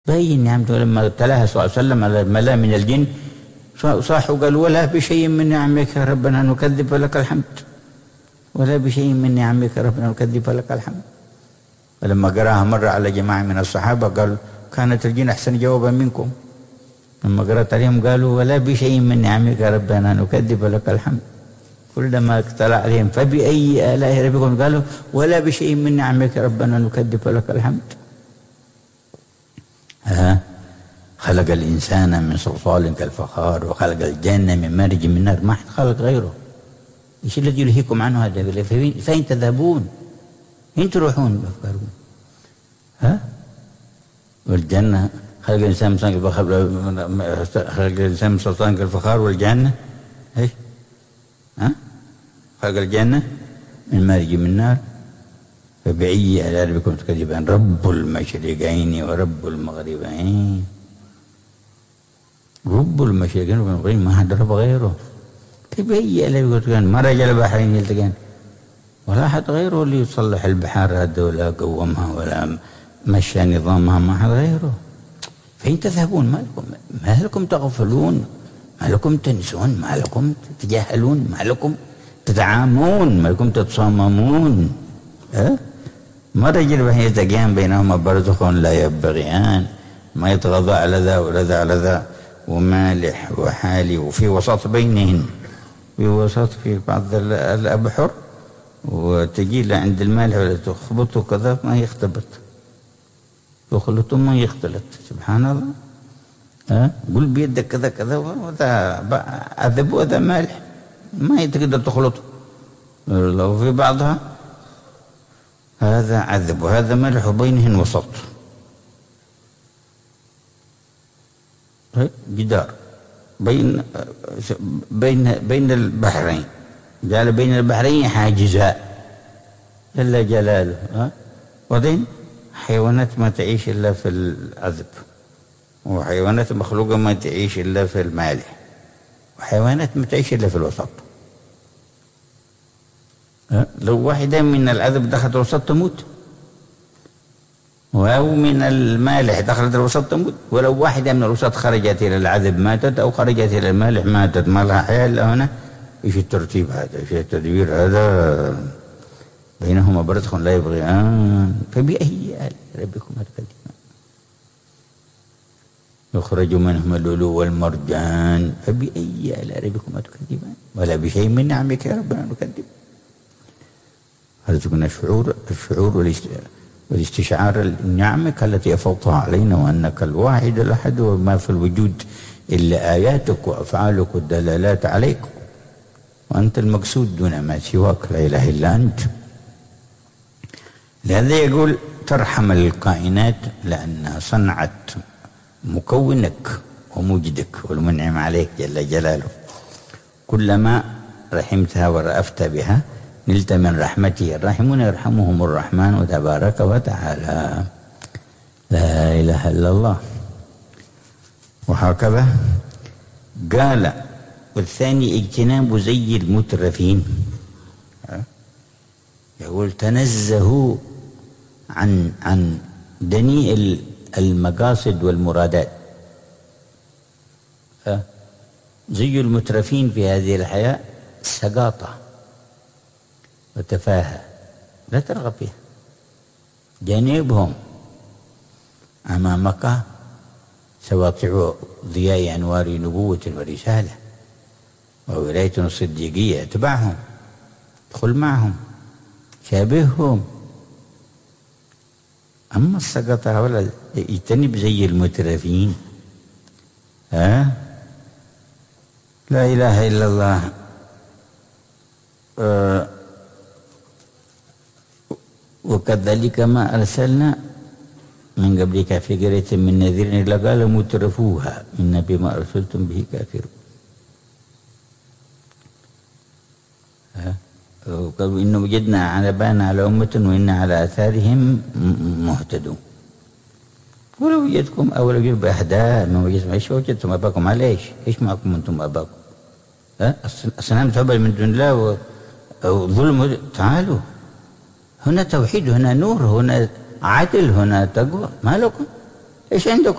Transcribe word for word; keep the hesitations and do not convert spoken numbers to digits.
بين نعمته. لما تلاها صلى الله عليه وسلم على الملأ من الجن صاحوا قالوا ولا بشيء من نعمك ربنا نكذب ولك الحمد، ولا بشيء من نعمك ربنا نكذب ولك الحمد. فلما قراها مرة على جماعة من الصحابة قالوا كانت الجن أحسن جوابا منكم. لما قرأت عليهم قالوا ولا بشيء من نعمك ربنا نكذب ولك الحمد. كلما اطلع عليهم فبأي آلاء ربكم قالوا ولا بشيء من نعمك ربنا نكذب ولك الحمد. ها خلق الإنسان من صلصال كالفخار وخلق الجنة من مارج من نار، ما حد خلق غيره. ايش الذي يلهيكم عنه هذا؟ فين تذهبون؟ فين تروحون بأفكاركم؟ ها والجنة خلق الإنسان من صلصال كالفخار، خلق الإنسان من صلصال كالفخار والجنة ايش؟ ها خلق الجنة من مارج من نار فبأي آلاء ربكم تكذبان رب المشرقين ورب المغربين. رب المشرقين والمغربين ما حد رب غيره. فبأي آلاء ربكم تكذبان؟ ما رجل البحرين يلتقان ولا حد غيره اللي يصلح البحار هذا ولا قومها ولا مشى نظامها، ما حد غيره. فين تذهبون؟ ما لكم ما لكم تغفلون؟ ما لكم تنسون؟ ما لكم تتجاهلون؟ ما لكم تتعامون؟ ما لكم تتصاممون؟ ها ما رجل بحين يلتقيان بينهما برزخ لا يبغيان، ما يتغضى على ذا ولا ذا على ذا، ومالح وحالي وفي وسط بينهن، في وسط في بعض الأبحر وتجي عند المالح ولا تخبطه كذا ما يختبط، يخلطه ما يختلط. سبحان الله. ها قل بيدك كذا كذا وذا عذب وذا مالح ما تقدر تخلطه. لو في بعضها هذا عذب وهذا ملح وبينهن وسط جدار بين بين بين البحرين، جعل بين البحرين حاجزا جل جلاله. ها وبعدين حيوانات ما تعيش الا في العذب، وحيوانات مخلوقه ما تعيش الا في المالح، وحيوانات ما تعيش الا في الوسط. لو واحدة من العذب دخلت الوسط تموت، أو من المالح دخلت الوسط تموت. ولو واحدة من الوسط خرجت إلى العذب ماتت، أو خرجت إلى المالح ماتت. ما لها حياة إلا هنا. إيش الترتيب هذا؟ إيش التدبير هذا؟ بينهما برزخ لا يبغيان فبأي آلاء ربكما تكذبان يخرج منهما اللؤلؤ والمرجان فبأي آلاء ربكما تكذبان ولا بشيء من نعمك يا ربنا نكذب. هرزقنا الشعور الشعور والاستشعار نعمك التي أفضتها علينا، وأنك الواحد الأحد وما في الوجود إلا آياتك وأفعالك والدلالات عليك، وأنت المقصود دون ما سواك، لا إله إلا أنت. لهذا يقول ترحم الكائنات لأنها صنعت مكونك وموجدك والمنعم عليك جل جلاله. كلما رحمتها ورأفت بها نلت من رحمته. الراحمون يرحمهم الرحمن تبارك وتعالى. لا إله إلا الله. وهكذا قال والثاني اجتناب زي المترفين. يقول تنزهوا عن عن دنيء المقاصد والمرادات. زي المترفين في هذه الحياة سقاطة وتفاهة لا ترغب فيها. جانبهم أمامك سواطع ضياء أنوار نبوة ورسالة وولاية صديقية، اتبعهم ادخل معهم شابههم. أما السقطة ولا يجتنب زي المترفين. ها لا إله إلا الله. أه وكذلك ما أرسلنا من قبلك في قرية من نذير لقال مترفوها إن بما أرسلتم به كافرون. وقالوا إن وجدنا على بان على أمة وإن على آثارهم مهتدون. ولو وجدكم أو لو وجدوا أهداء ما وجدتم إيش وجدتم أباكم على إيش؟ إيش معكم أنتم أباكم؟ ها أصنام تعبد من دون الله وظلم. تعالوا هنا توحيد، هنا نور، هنا عدل، هنا تقوى. ما لكم؟ إيش عندكم؟